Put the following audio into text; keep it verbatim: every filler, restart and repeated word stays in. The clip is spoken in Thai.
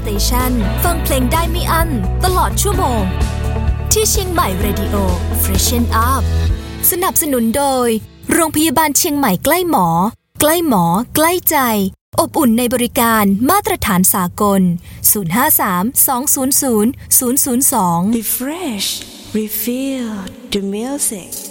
สเตชันฟังเพลงได้ไม่อั้นตลอดชั่วโมงที่เชียงใหม่เรดิโอ Freshen Up สนับสนุนโดยโรงพยาบาลเชียงใหม่ใกล้หมอใกล้หมอใกล้ใจอบอุ่นในบริการมาตรฐานสากลศูนย์ ห้า สาม สอง ศูนย์ ศูนย์ ศูนย์ ศูนย์ สอง Refresh Refill the music